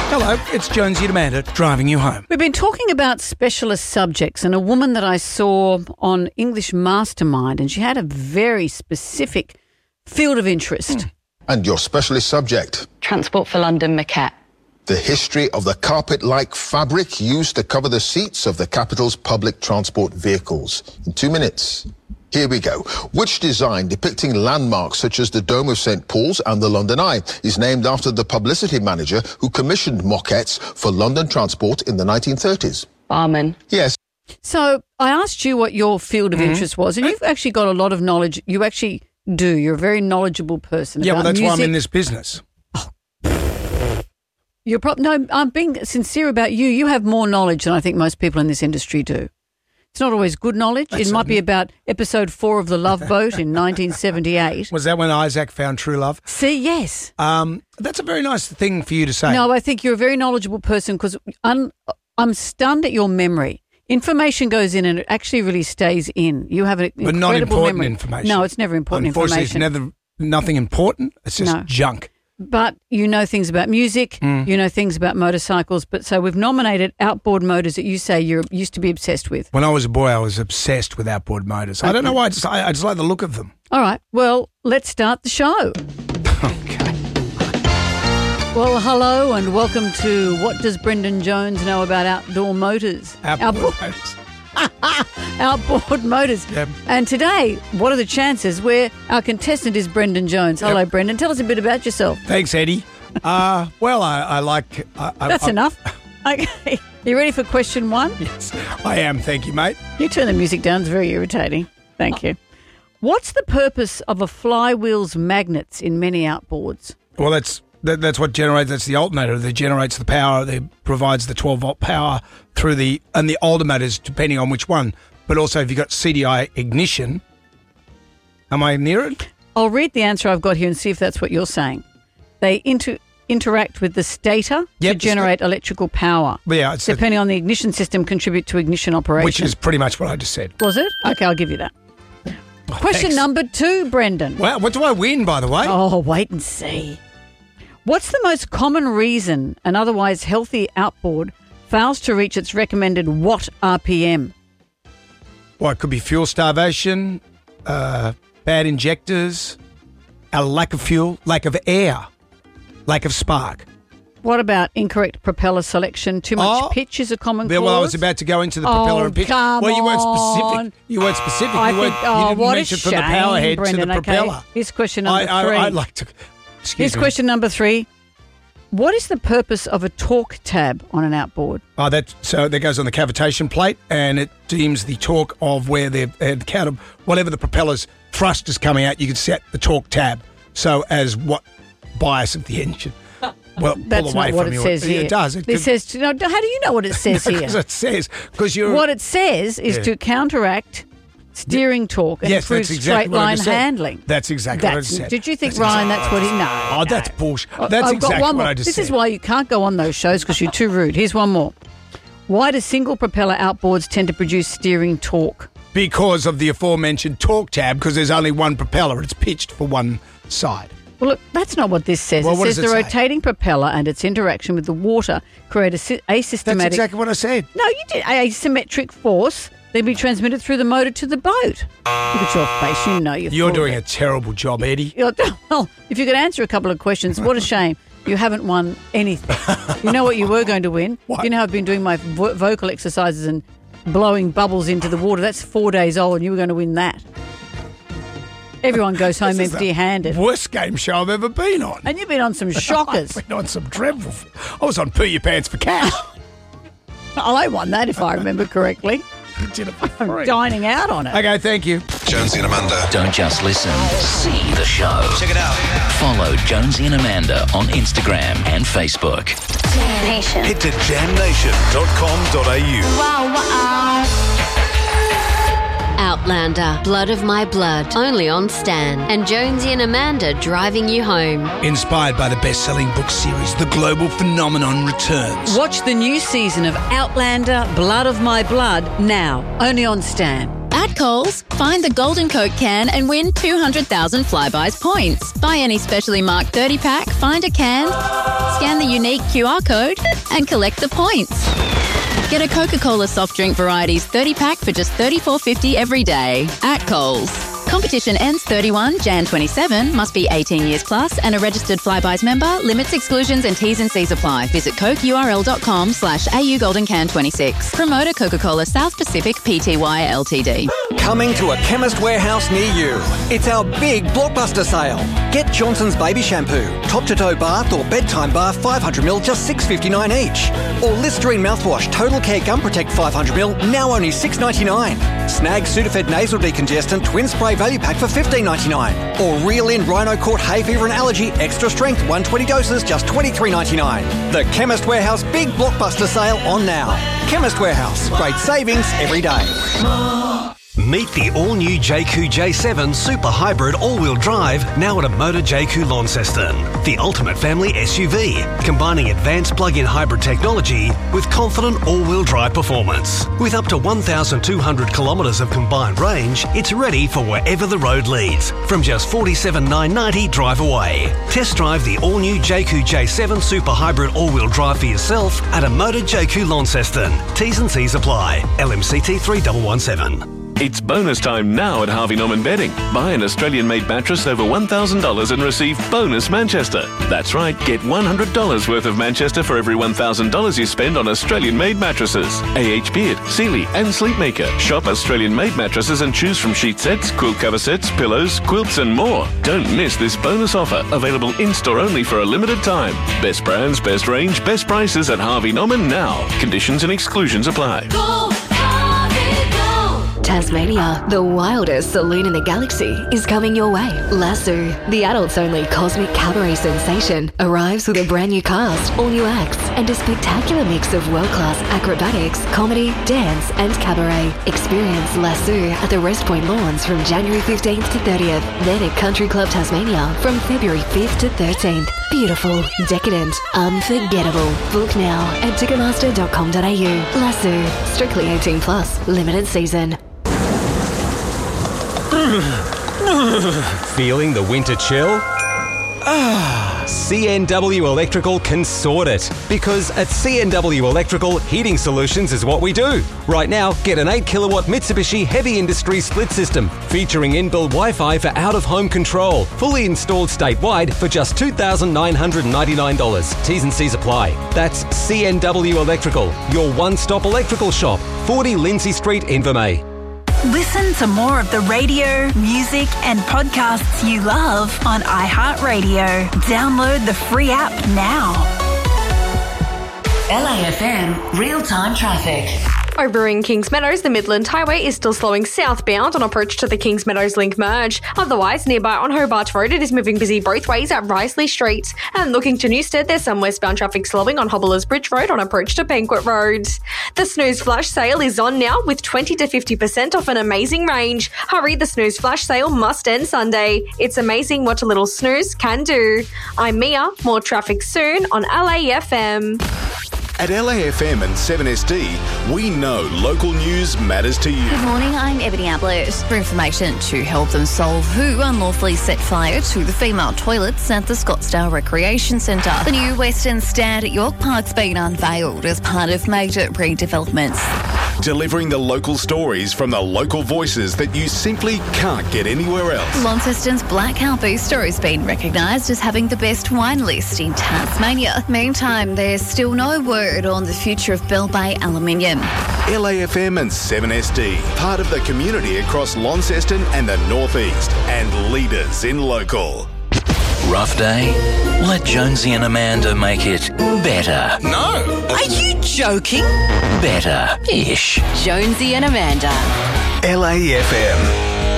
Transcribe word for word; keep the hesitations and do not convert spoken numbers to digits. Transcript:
Hello, it's Jonesy and Amanda driving you home. We've been talking about specialist subjects and a woman that I saw on English Mastermind, and she had a very specific field of interest. And your specialist subject? Transport for London, Maquette. The history of the carpet-like fabric used to cover the seats of the capital's public transport vehicles. In two minutes. Here we go. Which design depicting landmarks such as the Dome of Saint Paul's and the London Eye is named after the publicity manager who commissioned moquettes for London Transport in the nineteen thirties? Barman. Yes. So I asked you what your field of mm-hmm. interest was, and you've actually got a lot of knowledge. You actually do. You're a very knowledgeable person. Yeah, about well, that's music. why I'm in this business. You're pro- no, I'm being sincere about you. You have more knowledge than I think most people in this industry do. It's not always good knowledge. That's it might be about episode four of The Love Boat in nineteen seventy-eight. Was that when Isaac found true love? See, yes. Um, that's a very nice thing for you to say. No, I think you're a very knowledgeable person because I'm, I'm stunned at your memory. Information goes in and it actually really stays in. You have an but incredible not important memory. information. No, it's never important Unfortunately, information. Unfortunately, it's never, nothing important. It's just No. junk. But you know things about music, Mm. you know things about motorcycles. But so we've nominated outboard motors that you say you used to be obsessed with. When I was a boy, I was obsessed with outboard motors. I don't know why. I just, I, I just like the look of them. All right. Well, let's start the show. Okay. Well, hello and welcome to What Does Brendan Jones Know About Outdoor Motors? Outboard motors. Outboard motors. Yep. And today, what are the chances where our contestant is Brendan Jones? Hello, Yep. Brendan. Tell us a bit about yourself. Thanks, Eddie. Uh, well, I, I like... I, I, That's I, enough. Okay. You ready for question one? Yes, I am. Thank you, mate. You turn the music down. It's very irritating. Thank you. What's the purpose of a flywheel's magnets in many outboards? Well, that's that, that's what generates. That's the alternator that generates the power. That provides the twelve volt power through the and the alternators, depending on which one. But also, if you've got C D I ignition, am I near it? I'll read the answer I've got here and see if that's what you're saying. They inter- interact with the stator Yep, to generate electrical power. But yeah, it's Depending on the ignition system, contribute to ignition operation. which is pretty much what I just said. Was it? Okay, I'll give you that. Oh, Question thanks. number two, Brendan. Well, what do I win, by the way? Oh, wait and see. What's the most common reason an otherwise healthy outboard fails to reach its recommended watt R P M? Well, it could be fuel starvation, uh, bad injectors, a lack of fuel, lack of air, lack of spark. What about incorrect propeller selection? Too much Oh, pitch is a common Well, cause? well, I was about to go into the propeller Oh, and pitch. come well, you weren't on. specific. You weren't specific. I you weren't. think, oh, you didn't what a mention from shame, the power head Brendan. to the Okay, propeller. here's question number I, three. I, I'd like to. Excuse Here's me. question number three. What is the purpose of a torque tab on an outboard? Oh, that so that goes on the cavitation plate, and it deems the torque of where the uh, the counter, whatever the propeller's thrust is coming out. You can set the torque tab so as what bias of the engine. Well, That's pull away not what from it your, says here. It does. It, It could- says, to, no, how do you know what it says here? because it says because you're What it says is Yeah. to counteract steering torque and yes, improve that's exactly straight what I line just said. handling. That's exactly what I That's, just said. did you think, That's Ryan, exactly that's what he... No. Oh, no. that's bullshit. I- That's I've exactly got one what more. I just This said. is why you can't go on those shows because you're too rude. Here's one more. Why do single propeller outboards tend to produce steering torque? Because of the aforementioned torque tab, because there's only one propeller. It's pitched for one side. Well, look, that's not what this says. Well, it what says does it the say? rotating propeller and its interaction with the water create a sy- That's asystematic... exactly what I said. No, you did. Asymmetric force then be transmitted through the motor to the boat. Look at your face. You know you're You're full doing of a it. terrible job, Eddie. You're- Well, if you could answer a couple of questions, what a shame. You haven't won anything. You know what you were going to win? What? You know I've been doing my vo- vocal exercises and blowing bubbles into the water. That's four days old and you were going to win that. Everyone goes home This is the empty-handed. Worst game show I've ever been on. And you've been on some shockers. I've been on some dreadful. I was on Poo Your Pants for cash. I won that if I remember correctly. You did it for I'm free. dining out on it. Okay, thank you. Jonesy and Amanda. Don't just listen, see the show. Check it out. Follow Jonesy and Amanda on Instagram and Facebook. Jam Nation. Head to jam nation dot com dot a u. Wow, wow. Outlander, Blood of My Blood, only on Stan. And Jonesy and Amanda driving you home. Inspired by the best-selling book series, The Global Phenomenon returns. Watch the new season of Outlander, Blood of My Blood now, only on Stan. At Coles, find the Golden Coke can and win two hundred thousand Flybuys points. Buy any specially marked thirty pack, find a can, scan the unique Q R code and collect the points. Get a Coca-Cola soft drink varieties thirty pack for just thirty-four fifty every day at Coles. Competition ends thirty-first of January twenty-seven. Must be eighteen years plus and a registered Flybuys member. Limits, exclusions and T's and C's apply. Visit cokeurl.com slash AUGoldenCan26. Promoter Coca-Cola South Pacific Pty Ltd. Coming to a Chemist Warehouse near you. It's our big blockbuster sale. Get Johnson's Baby Shampoo, top-to-toe bath or bedtime bath five hundred milliliters, just six dollars fifty-nine each. Or Listerine mouthwash, Total Care Gum Protect five hundred milliliters, now only six dollars ninety-nine. Snag Sudafed Nasal Decongestant Twin Spray Value Pack for fifteen dollars ninety-nine. Or Reel In Rhino Court Hay Fever and Allergy Extra Strength one hundred twenty doses, just twenty-three dollars ninety-nine. The Chemist Warehouse Big Blockbuster Sale on now. Chemist Warehouse, great savings every day. Meet the all-new J Q J seven Super Hybrid All-Wheel Drive now at a Motor J Q Launceston. The ultimate family S U V, combining advanced plug-in hybrid technology with confident all-wheel drive performance. With up to one thousand two hundred kilometres of combined range, it's ready for wherever the road leads, from just forty-seven thousand nine hundred ninety drive away. Test drive the all-new J Q J seven Super Hybrid All-Wheel Drive for yourself at a Motor J Q Launceston. T's and C's apply. L M C T three one one seven. It's bonus time now at Harvey Norman Bedding. Buy an Australian-made mattress over one thousand dollars and receive bonus Manchester. That's right, get one hundred dollars worth of Manchester for every one thousand dollars you spend on Australian-made mattresses. A H Beard, Sealy and Sleepmaker. Shop Australian-made mattresses and choose from sheet sets, quilt cover sets, pillows, quilts and more. Don't miss this bonus offer, available in-store only for a limited time. Best brands, best range, best prices at Harvey Norman now. Conditions and exclusions apply. Go! Tasmania, the wildest saloon in the galaxy, is coming your way. Lasso, the adults-only cosmic cabaret sensation, arrives with a brand new cast, all new acts, and a spectacular mix of world-class acrobatics, comedy, dance, and cabaret. Experience Lasso at the Rest Point Lawns from January fifteenth to thirtieth, then at Country Club Tasmania from February fifth to thirteenth. Beautiful, decadent, unforgettable. Book now at ticketmaster dot com dot a u. Lasso, strictly eighteen plus, limited season. Feeling the winter chill? Ah, C N W Electrical can sort it. Because at C N W Electrical, heating solutions is what we do. Right now, get an eight kilowatt Mitsubishi Heavy Industry split system featuring inbuilt Wi-Fi for out-of-home control, fully installed statewide for just two thousand nine hundred ninety-nine dollars. T's and C's apply. That's C N W Electrical, your one-stop electrical shop, forty Lindsay Street, Invermay. Listen to more of the radio, music and podcasts you love on iHeartRadio. Download the free app now. L A F M real-time traffic. Over in Kings Meadows, the Midland Highway is still slowing southbound on approach to the Kings Meadows Link merge. Otherwise, nearby on Hobart Road, it is moving busy both ways at Risley Street. And looking to Newstead, there's some westbound traffic slowing on Hobblers Bridge Road on approach to Banquet Road. The Snooze Flash Sale is on now with twenty to fifty percent off an amazing range. Hurry, the Snooze Flash Sale must end Sunday. It's amazing what a little snooze can do. I'm Mia. More traffic soon on L A F M. At L A F M and seven S D, we know local news matters to you. Good morning, I'm Ebony Ablett. For information to help them solve who unlawfully set fire to the female toilets at the Scottsdale Recreation Centre. The new Western Stand at York Park's been unveiled as part of major redevelopments. Delivering the local stories from the local voices that you simply can't get anywhere else. Launceston's Black Cow Bistro has been recognised as having the best wine list in Tasmania. Meantime, there's still no word on the future of Bell Bay Aluminium. L A F M and seven S D, part of the community across Launceston and the Northeast, and leaders in local. Rough day? Let Jonesy and Amanda make it better. No! Are you joking? Better-ish. Jonesy and Amanda. L A F M.